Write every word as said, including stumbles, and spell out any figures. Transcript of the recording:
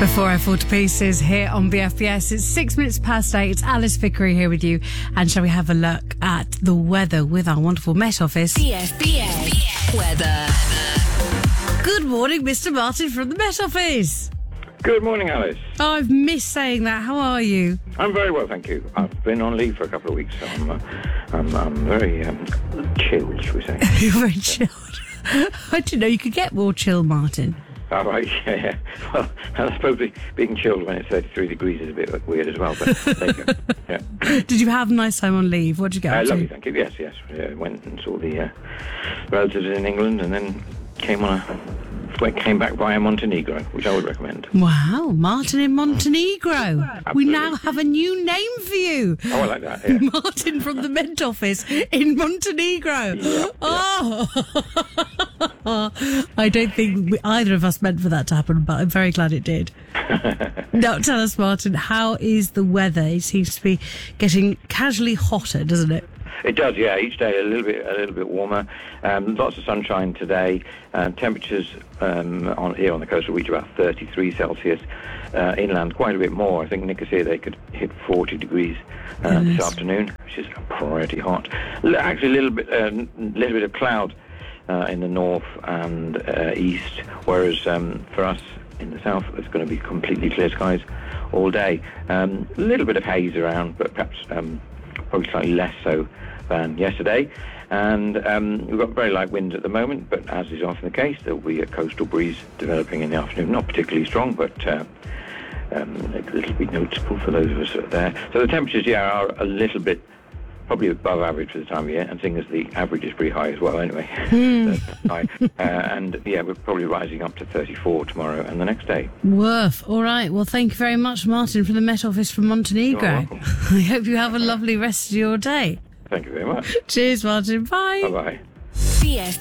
Before I fall to pieces here on B F B S, it's six minutes past eight. It's Alice Vickery here with you. And shall we have a look at the weather with our wonderful Met Office? B F B S weather. Good morning, Mister Martin from the Met Office. Good morning, Alice. Oh, I've missed saying that. How are you? I'm very well, thank you. I've been on leave for a couple of weeks, so I'm, uh, I'm, I'm very um, chilled, should we say. You're very chilled. I didn't know you could get more chill, Martin. All right, yeah, yeah. Well, I suppose being chilled when it's thirty-three degrees is a bit weird as well, but there you go. Yeah. Did you have a nice time on leave? What did you get Uh, up to? lovely, thank you. Yes, yes. Uh, went and saw the uh, relatives in England and then came on a... Went, came back via Montenegro, which I would recommend. Wow, Martin in Montenegro. Absolutely. We now have a new name for you. Oh, I like that, yeah. Martin from the Met Office in Montenegro. Yeah, oh, I don't think we, either of us meant for that to happen, but I'm very glad it did. Now, tell us, Martin, how is the weather? It seems to be getting casually hotter, doesn't it? It does, yeah. Each day a little bit, a little bit warmer. Um, lots of sunshine today. Um, temperatures um, on here on the coast will reach about thirty-three Celsius. Uh, inland, quite a bit more. I think Nicosia they could hit forty degrees uh, this afternoon, which is pretty hot. L- Actually, a little bit, a uh, little bit of cloud uh, in the north and uh, east, whereas um, for us in the south, it's going to be completely clear skies all day. Um, a little bit of haze around, but perhaps um, probably slightly less so than yesterday, and um, we've got very light winds at the moment, but as is often the case, there will be a coastal breeze developing in the afternoon, not particularly strong, but uh, um, it'll be noticeable for those of us that are there. So the temperatures, yeah, are a little bit probably above average for the time of year, and seeing as the average is pretty high as well anyway. Mm. high. Uh, and yeah, we're probably rising up to thirty-four tomorrow and the next day. Woof. All right. Well, thank you very much, Martin, from the Met Office from Montenegro. You're welcome. I hope you have a lovely rest of your day. Thank you very much. Cheers, Martin. Bye. Bye-bye. B F